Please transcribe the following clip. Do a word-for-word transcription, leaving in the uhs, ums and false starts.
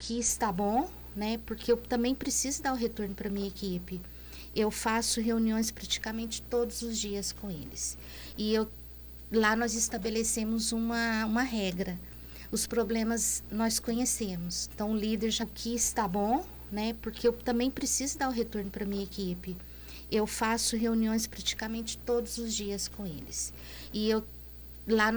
que está bom, né? Porque eu também preciso dar o retorno para minha equipe. Eu faço reuniões praticamente todos os dias com eles. E eu, lá nós estabelecemos uma, uma regra. Os problemas nós conhecemos. Então, o líder já que está bom, né? Porque eu também preciso dar o retorno para minha equipe. Eu faço reuniões praticamente todos os dias com eles. E eu, lá